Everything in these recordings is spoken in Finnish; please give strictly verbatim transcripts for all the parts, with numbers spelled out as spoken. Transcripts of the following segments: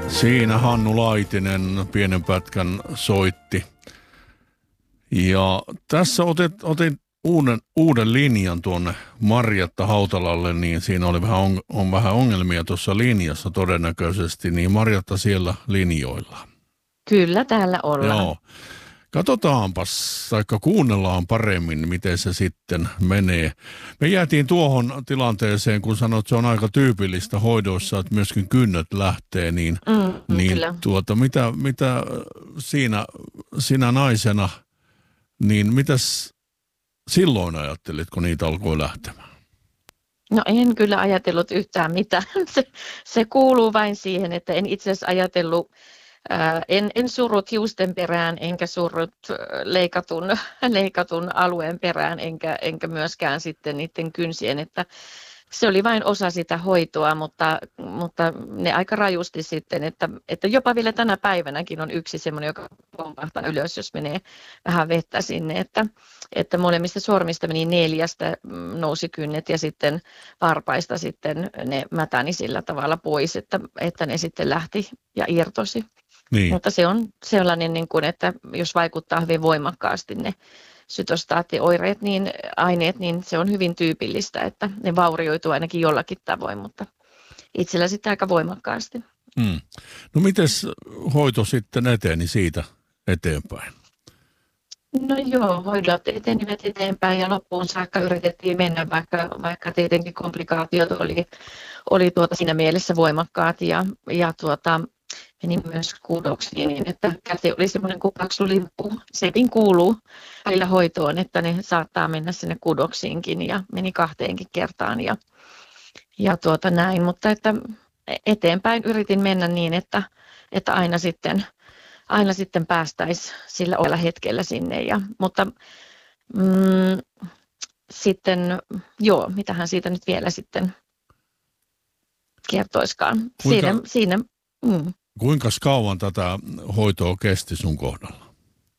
Siinä Hannu Laitinen pienen pätkän soitti. Ja tässä otit, otit uuden, uuden linjan tuonne Marjatta Hautalalle, niin siinä oli vähän, on, on vähän ongelmia tuossa linjassa todennäköisesti, niin Marjatta siellä linjoilla. Kyllä, täällä ollaan. Joo. Katsotaanpas, tai kuunnellaan paremmin, miten se sitten menee. Me jäätiin tuohon tilanteeseen, kun sanoit, että se on aika tyypillistä hoidoissa, että myöskin kynnet lähtee, niin, Mm, niin kyllä. tuota, mitä, mitä siinä, sinä naisena, niin mitäs silloin ajattelit, kun niitä alkoi lähtemään? No en kyllä ajatellut yhtään mitään. Se, se kuuluu vain siihen, että en itse asiassa ajatellut, ää, en, en surrut hiusten perään, enkä surrut ää, leikatun, leikatun alueen perään, enkä, enkä myöskään sitten niiden kynsien, että se oli vain osa sitä hoitoa, mutta, mutta ne aika rajusti sitten, että, että jopa vielä tänä päivänäkin on yksi semmoinen, joka pompahtaa ylös, jos menee vähän vettä sinne, että, että molemmista sormista meni neljästä, mm, nousi kynnet ja sitten varpaista sitten ne mätäni sillä tavalla pois, että, että ne sitten lähti ja irtosi. Niin. Mutta se on sellainen, niin kuin, että jos vaikuttaa hyvin voimakkaasti ne sytostaattioireet, niin aineet, niin se on hyvin tyypillistä, että ne vaurioituu ainakin jollakin tavoin, mutta itsellä sitten aika voimakkaasti. Hmm. No mites hoito sitten eteni siitä eteenpäin? No joo, hoidot etenivät eteenpäin ja loppuun saakka yritettiin mennä, vaikka, vaikka tietenkin komplikaatiot oli, oli tuota siinä mielessä voimakkaat ja, ja tuota, meni myös kudoksiin, niin että käsi oli semmoinen kuin paksu limppu. Sekin kuuluu välillä hoitoon, että ne saattaa mennä sinne kudoksiinkin ja meni kahteenkin kertaan ja, ja tuota näin, mutta että eteenpäin yritin mennä niin, että, että aina sitten aina sitten päästäisiin sillä oikealla hetkellä sinne. Ja, mutta mm, sitten, joo, mitähän siitä nyt vielä sitten kertoiskaan. Kuinka, siinä, siinä, mm. kuinka kauan tätä hoitoa kesti sun kohdalla?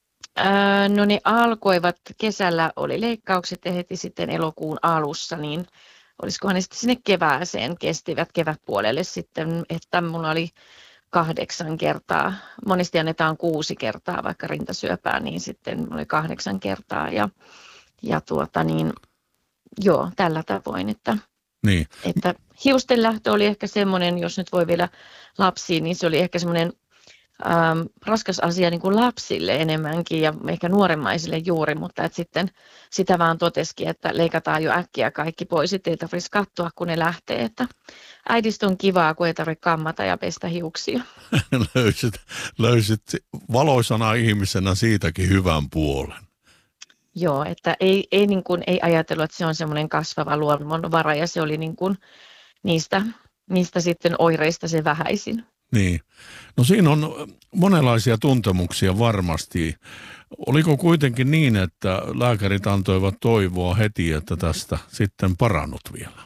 Ää, no ne alkoivat, kesällä oli leikkaukset ja heti sitten elokuun alussa, niin olisikohan ne sitten sinne kevääseen kestivät kevätpuolelle sitten, että mulla oli kahdeksan kertaa, monesti annetaan kuusi kertaa vaikka rintasyöpää, niin sitten oli kahdeksan kertaa ja, ja tuota niin, joo, tällä tavoin, että, niin. että hiusten lähtö oli ehkä semmoinen, jos nyt voi vielä lapsiin, niin se oli ehkä semmoinen ähm, raskas asia niin kuin lapsille enemmänkin ja ehkä nuoremmaisille juuri, mutta että sitten sitä vaan totesikin, että leikataan jo äkkiä kaikki pois, ettei ei tarvitsisi katsoa, kun ne lähtee, että äidistä on kivaa, kun ei tarvitse kammata ja pestä hiuksia. löysit, löysit valoisana ihmisenä siitäkin hyvän puolen. Joo, että ei, ei, niin kuin, ei ajatellut, että se on semmoinen kasvava luonnonvara ja se oli niin kuin niistä, niistä sitten oireista se vähäisin. Niin. No siinä on monenlaisia tuntemuksia varmasti. Oliko kuitenkin niin, että lääkärit antoivat toivoa heti, että tästä sitten parannut vielä?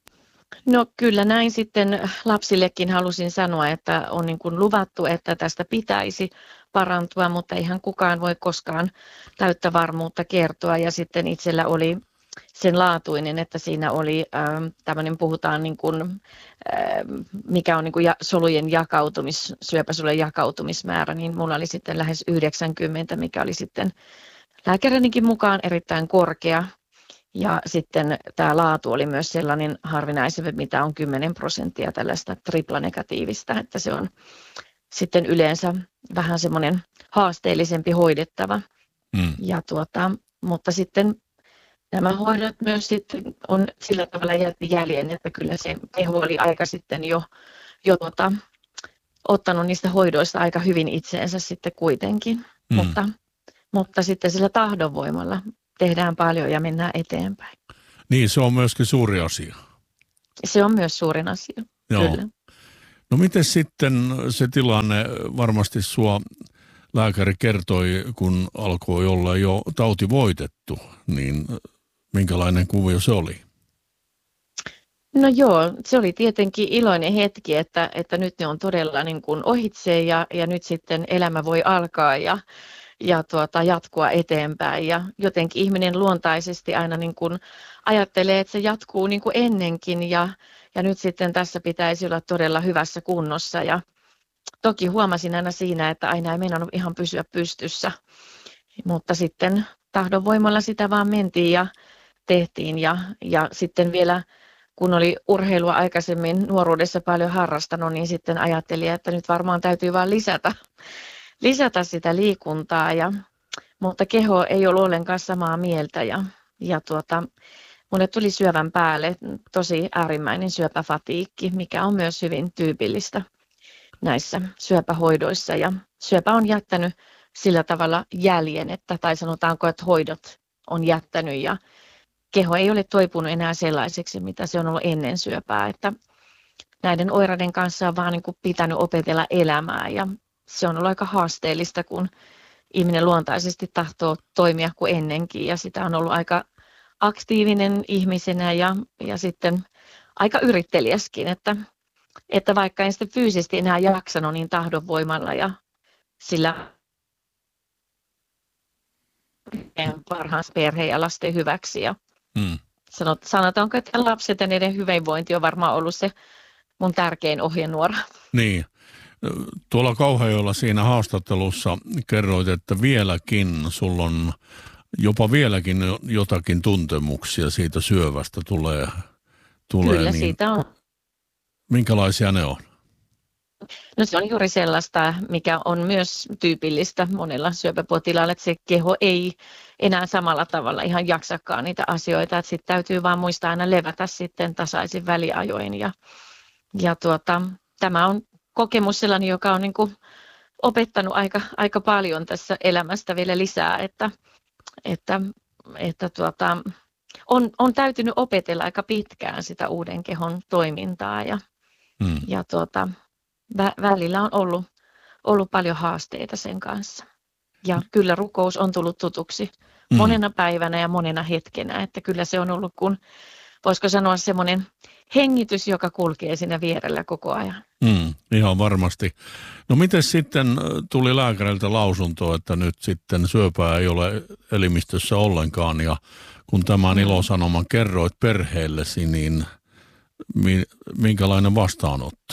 No kyllä näin sitten lapsillekin halusin sanoa, että on niin kuin luvattu, että tästä pitäisi parantua, mutta eihän kukaan voi koskaan täyttä varmuutta kertoa. Ja sitten itsellä oli sen laatuinen, että siinä oli ähm, tämmöinen, puhutaan niin kuin, äh, mikä on niin kuin ja, solujen jakautumis, syöpäsolujen jakautumismäärä, niin mulla oli sitten lähes yhdeksänkymmentä, mikä oli sitten lääkärininkin mukaan erittäin korkea. Ja sitten tämä laatu oli myös sellainen harvinaisempi, mitä on kymmenen prosenttia tällaista triplanegatiivista, että se on sitten yleensä vähän semmoinen haasteellisempi hoidettava. Mm. Ja tuota, mutta sitten nämä hoidot myös sitten on sillä tavalla jätti jäljen, että kyllä se keho oli aika sitten jo, jo tuota, ottanut niistä hoidoista aika hyvin itseensä sitten kuitenkin, mm. mutta, mutta sitten sillä tahdonvoimalla tehdään paljon ja mennään eteenpäin. Niin, se on myöskin suuri asia. Se on myös suurin asia, Joo. kyllä. No miten sitten se tilanne, varmasti sua lääkäri kertoi, kun alkoi olla jo tauti voitettu, niin minkälainen kuvio se oli? No joo, se oli tietenkin iloinen hetki, että, että nyt ne on todella niin kuin ohitse ja, ja nyt sitten elämä voi alkaa ja ja tuota, jatkua eteenpäin. Ja jotenkin ihminen luontaisesti aina niin kuin ajattelee, että se jatkuu niin kuin ennenkin ja, ja nyt sitten tässä pitäisi olla todella hyvässä kunnossa. Ja, toki huomasin aina siinä, että aina ei meinannut ihan pysyä pystyssä, mutta sitten tahdon voimalla sitä vaan mentiin ja tehtiin ja, ja sitten vielä kun oli urheilua aikaisemmin nuoruudessa paljon harrastanut, niin sitten ajattelin, että nyt varmaan täytyy vaan lisätä, lisätä sitä liikuntaa, ja, mutta keho ei ollut ollenkaan samaa mieltä ja, ja tuota, mulle tuli syövän päälle tosi äärimmäinen syöpäfatiikki, mikä on myös hyvin tyypillistä näissä syöpähoidoissa ja syöpä on jättänyt sillä tavalla jäljen, että, tai sanotaanko, että hoidot on jättänyt ja keho ei ole toipunut enää sellaiseksi, mitä se on ollut ennen syöpää, että näiden oireiden kanssa on vaan niin kuin pitänyt opetella elämää ja se on ollut aika haasteellista, kun ihminen luontaisesti tahtoo toimia kuin ennenkin ja sitä on ollut aika aktiivinen ihmisenä ja, ja sitten aika yrittelijäskin, että, että vaikka en sitten fyysisesti enää jaksanut, niin tahdonvoimalla ja sillä parhaansa perheen ja lasten hyväksi. Ja hmm. sanot, sanotaanko, että lapset ja niiden hyvinvointi on varmaan ollut se mun tärkein ohjenuora. Niin. Tuolla Kauhajoella siinä haastattelussa kerroit, että vieläkin sulla on, jopa vieläkin jotakin tuntemuksia siitä syövästä tulee. tulee Kyllä niin siitä on. Minkälaisia ne on? No se on juuri sellaista, mikä on myös tyypillistä monella syöpäpotilaalla, että se keho ei enää samalla tavalla ihan jaksakaan niitä asioita, että sitten täytyy vaan muistaa aina levätä sitten tasaisin väliajoin ja, ja tuota, tämä on kokemus sellainen, joka on niin kuin opettanut aika, aika paljon tässä elämästä vielä lisää, että, että, että tuota, on, on täytynyt opetella aika pitkään sitä uuden kehon toimintaa ja, hmm. ja tuota, vä, välillä on ollut, ollut paljon haasteita sen kanssa. Ja kyllä rukous on tullut tutuksi monena päivänä ja monena hetkenä, että kyllä se on ollut, kun voisiko sanoa semmoinen hengitys, joka kulkee siinä vierellä koko ajan. Mm, ihan varmasti. No miten sitten tuli lääkäriltä lausunto, että nyt sitten syöpää ei ole elimistössä ollenkaan ja kun tämän mm. ilosanoman kerroit perheellesi, niin minkälainen vastaanotto?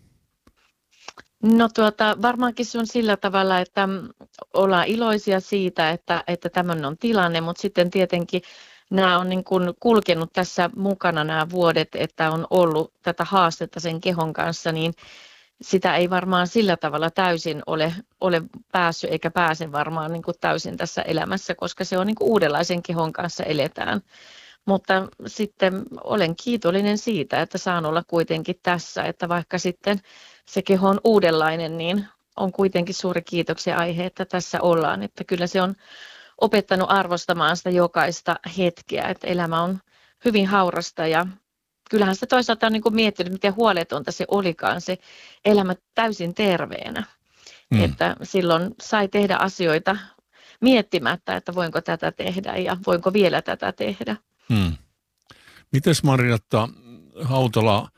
No tuota, varmaankin se on sillä tavalla, että ollaan iloisia siitä, että, että tämmöinen on tilanne, mutta sitten tietenkin nämä on niin kuin kulkenut tässä mukana nämä vuodet, että on ollut tätä haastetta sen kehon kanssa, niin sitä ei varmaan sillä tavalla täysin ole, ole päässyt eikä pääse varmaan niin kuin täysin tässä elämässä, koska se on niin kuin uudenlaisen kehon kanssa eletään. Mutta sitten olen kiitollinen siitä, että saan olla kuitenkin tässä, että vaikka sitten se keho on uudenlainen, niin on kuitenkin suuri kiitoksen aihe, että tässä ollaan, että kyllä se on opettanut arvostamaan sitä jokaista hetkeä, että elämä on hyvin haurasta ja kyllähän se toisaalta on niin kuin miettinyt, miten huoletonta se olikaan se elämä täysin terveenä, mm. että silloin sai tehdä asioita miettimättä, että voinko tätä tehdä ja voinko vielä tätä tehdä. Hmm. Mites Marjatta Hautala,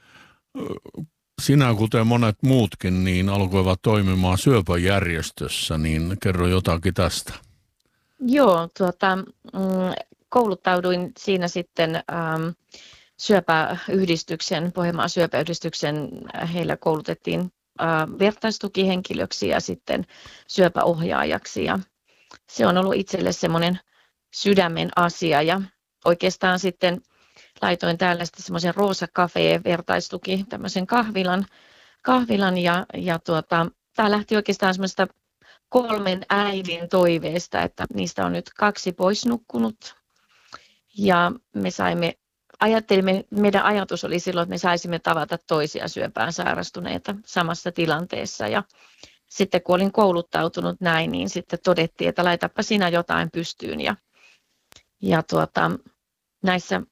sinä kuten monet muutkin, niin alkoivat toimimaan syöpäjärjestössä, niin kerro jotakin tästä. Joo, tuota, kouluttauduin siinä sitten ähm, syöpäyhdistyksen, Pohjanmaan syöpäyhdistyksen, heillä koulutettiin äh, vertaistukihenkilöksi ja sitten syöpäohjaajaksi ja se on ollut itselle semmoinen sydämen asia ja oikeastaan sitten laitoin täällä sitten semmoisen Roosa Cafe vertaistuki, tämmöisen kahvilan, kahvilan ja, ja tuota, tämä lähti oikeastaan semmoista kolmen äidin toiveesta, että niistä on nyt kaksi pois nukkunut ja me saimme, ajattelimme, meidän ajatus oli silloin, että me saisimme tavata toisia syöpään sairastuneita samassa tilanteessa ja sitten kun olin kouluttautunut näin, niin sitten todettiin, että laitapa sinä jotain pystyyn ja Ja tuota, näissä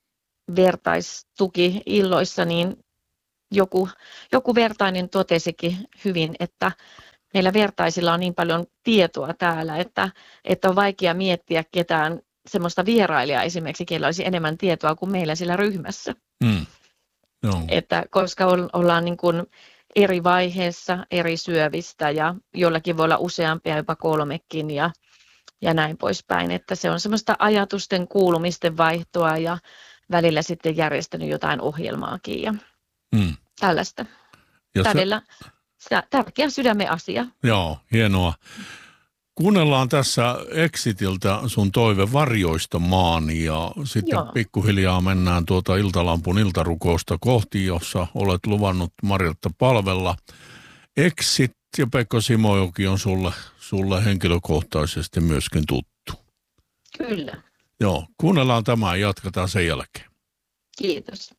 vertaistuki-illoissa niin joku, joku vertainen totesikin hyvin, että meillä vertaisilla on niin paljon tietoa täällä, että, että on vaikea miettiä ketään semmoista vierailijaa esimerkiksi, kellä olisi enemmän tietoa kuin meillä sillä ryhmässä. Mm. No. Että koska ollaan niin kuin eri vaiheessa eri syövistä ja jollakin voi olla useampia, jopa kolmekin ja ja näin poispäin, että se on semmoista ajatusten kuulumisten vaihtoa ja välillä sitten järjestänyt jotain ohjelmaakin ja mm. tällaista. Ja Tällä, se, tärkeä sydämen asia. Joo, hienoa. Kuunnellaan tässä Exitiltä sun toive Varjoista maan ja sitten Joo. pikkuhiljaa mennään tuota Iltalampun iltarukousta kohti, jossa olet luvannut Marjatta palvella. Exit ja Pekka Simojoki on sulle, sulle henkilökohtaisesti myöskin tuttu. Kyllä. Joo, kuunnellaan tämä ja jatketaan sen jälkeen. Kiitos.